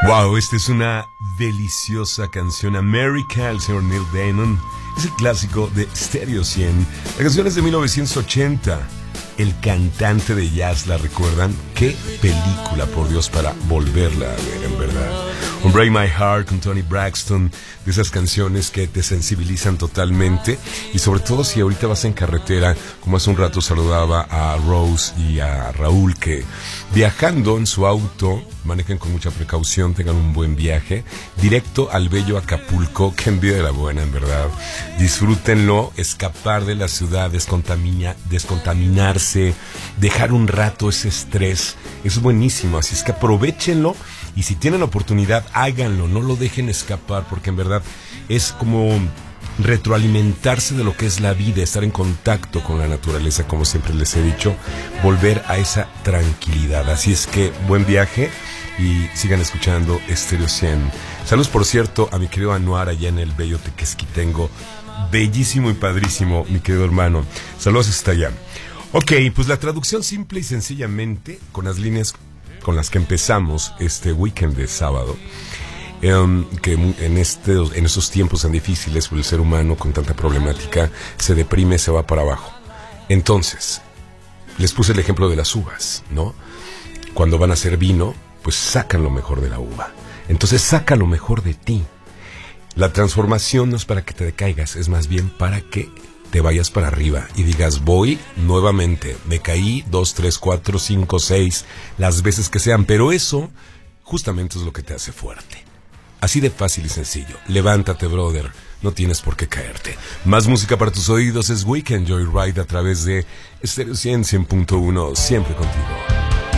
Wow, esta es una deliciosa canción. America, el señor Neil Diamond. Es el clásico de Stereo 100. La canción es de 1980. El cantante de jazz, ¿la recuerdan? Qué película, por Dios, para volverla a ver, en verdad. Un Break My Heart con Tony Braxton, de esas canciones que te sensibilizan totalmente, y sobre todo si ahorita vas en carretera, como hace un rato saludaba a Rose y a Raúl, que viajando en su auto, manejen con mucha precaución, tengan un buen viaje, directo al bello Acapulco, que envidia de la buena, en verdad. Disfrútenlo, escapar de la ciudad, descontaminarse, dejar un rato ese estrés, eso es buenísimo, así es que aprovechenlo. Y si tienen oportunidad, háganlo, no lo dejen escapar, porque en verdad es como retroalimentarse de lo que es la vida, estar en contacto con la naturaleza, como siempre les he dicho, volver a esa tranquilidad. Así es que buen viaje y sigan escuchando Stereo 100. Saludos, por cierto, a mi querido Anuar allá en el bello Tequesquitengo, bellísimo y padrísimo, mi querido hermano. Saludos hasta allá. Ok, pues la traducción simple y sencillamente, con las líneas con las que empezamos este weekend de sábado, que en esos tiempos tan difíciles por el ser humano con tanta problemática se deprime, se va para abajo. Entonces, les puse el ejemplo de las uvas, ¿no? Cuando van a hacer vino, pues sacan lo mejor de la uva. Entonces saca lo mejor de ti. La transformación no es para que te decaigas, es más bien para que te vayas para arriba y digas, voy nuevamente, me caí 2, 3, 4, 5, 6, las veces que sean, pero eso justamente es lo que te hace fuerte. Así de fácil y sencillo. Levántate, brother, no tienes por qué caerte. Más música para tus oídos es Weekend Joyride a través de Stereo 100, 100.1, siempre contigo.